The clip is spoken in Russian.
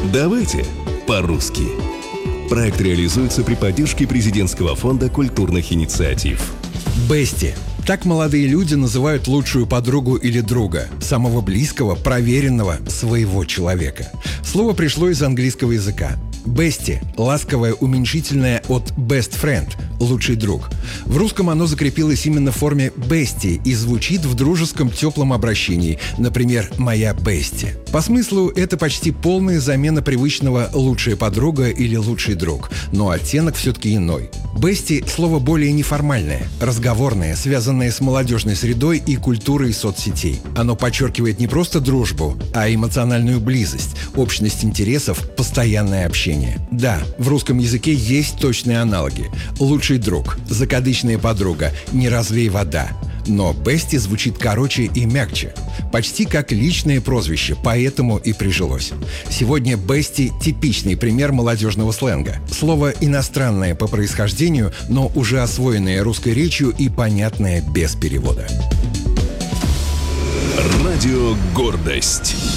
Давайте по-русски. Проект реализуется при поддержке президентского фонда культурных инициатив. Бести. Так молодые люди называют лучшую подругу или друга, самого близкого, проверенного, своего человека. Слово пришло из английского языка. Бести – ласковое уменьшительное от best friend – лучший друг. В русском оно закрепилось именно в форме бести и звучит в дружеском теплом обращении, например, «моя бести». По смыслу это почти полная замена привычного «лучшая подруга» или «лучший друг», но оттенок все-таки иной. Бести – слово более неформальное, разговорное, связанное с молодежной средой и культурой соцсетей. Оно подчеркивает не просто дружбу, а эмоциональную близость, общность интересов, постоянное общение. Да, в русском языке есть точные аналоги. Лучший друг, закадычная подруга, не разлей вода. Но бести звучит короче и мягче. Почти как личное прозвище, поэтому и прижилось. Сегодня бести – типичный пример молодежного сленга. Слово иностранное по происхождению, но уже освоенное русской речью и понятное без перевода. Радио «Гордость».